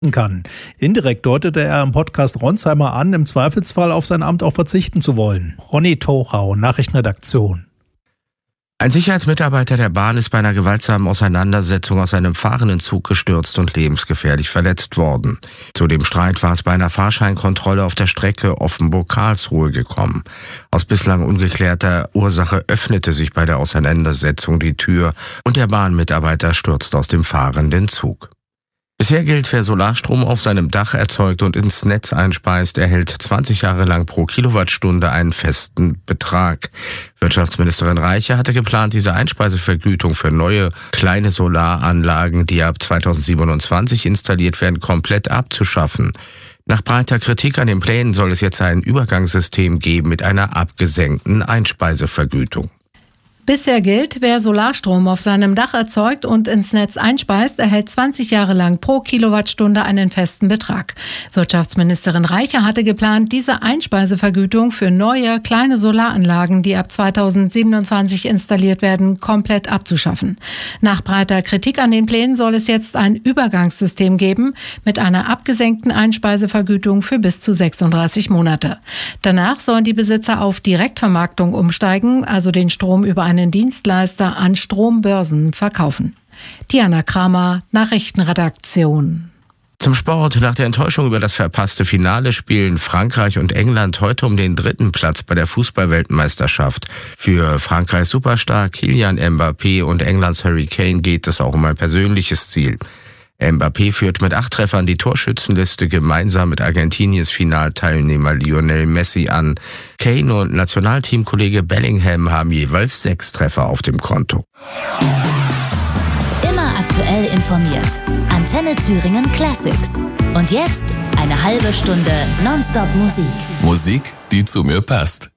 kann. Indirekt deutete er im Podcast Ronsheimer an, im Zweifelsfall auf sein Amt auch verzichten zu wollen. Ronny Tochau, Nachrichtenredaktion. Ein Sicherheitsmitarbeiter der Bahn ist bei einer gewaltsamen Auseinandersetzung aus einem fahrenden Zug gestürzt und lebensgefährlich verletzt worden. Zu dem Streit war es bei einer Fahrscheinkontrolle auf der Strecke Offenburg-Karlsruhe gekommen. Aus bislang ungeklärter Ursache öffnete sich bei der Auseinandersetzung die Tür und der Bahnmitarbeiter stürzt aus dem fahrenden Zug. Bisher gilt, wer Solarstrom auf seinem Dach erzeugt und ins Netz einspeist, erhält 20 Jahre lang pro Kilowattstunde einen festen Betrag. Wirtschaftsministerin Reiche hatte geplant, diese Einspeisevergütung für neue kleine Solaranlagen, die ab 2027 installiert werden, komplett abzuschaffen. Nach breiter Kritik an den Plänen soll es jetzt ein Übergangssystem geben mit einer abgesenkten Einspeisevergütung. Bisher gilt, wer Solarstrom auf seinem Dach erzeugt und ins Netz einspeist, erhält 20 Jahre lang pro Kilowattstunde einen festen Betrag. Wirtschaftsministerin Reiche hatte geplant, diese Einspeisevergütung für neue, kleine Solaranlagen, die ab 2027 installiert werden, komplett abzuschaffen. Nach breiter Kritik an den Plänen soll es jetzt ein Übergangssystem geben mit einer abgesenkten Einspeisevergütung für bis zu 36 Monate. Danach sollen die Besitzer auf Direktvermarktung umsteigen, also den Strom über einen Dienstleister an Strombörsen verkaufen. Diana Kramer, Nachrichtenredaktion. Zum Sport. Nach der Enttäuschung über das verpasste Finale spielen Frankreich und England heute um den 3. Platz bei der Fußball-Weltmeisterschaft. Für Frankreichs Superstar Kylian Mbappé und Englands Harry Kane geht es auch um ein persönliches Ziel. Mbappé führt mit 8 Treffern die Torschützenliste gemeinsam mit Argentiniens Finalteilnehmer Lionel Messi an. Kane und Nationalteamkollege Bellingham haben jeweils 6 Treffer auf dem Konto. Immer aktuell informiert. Antenne Thüringen Classics. Und jetzt eine halbe Stunde Nonstop Musik. Musik, die zu mir passt.